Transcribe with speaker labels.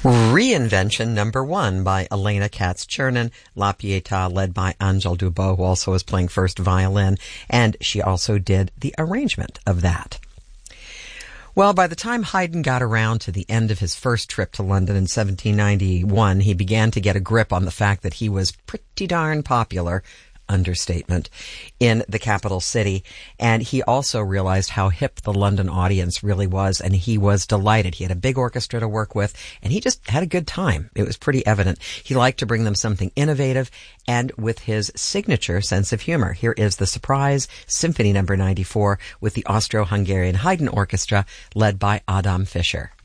Speaker 1: Reinvention number 1 by Elena Katz-Chernin, La Pietà, led by Angèle Dubos, who also was playing first violin, and she also did the arrangement of that. Well, by the time Haydn got around to the end of his first trip to London in 1791, he began to get a grip on the fact that he was pretty darn popular, understatement, in the capital city. And he also realized how hip the London audience really was, and he was delighted. He had a big orchestra to work with, and he just had a good time. It was pretty evident. He liked to bring them something innovative and with his signature sense of humor. Here is the Surprise Symphony No. 94 with the Austro-Hungarian Haydn Orchestra led by Adam Fischer.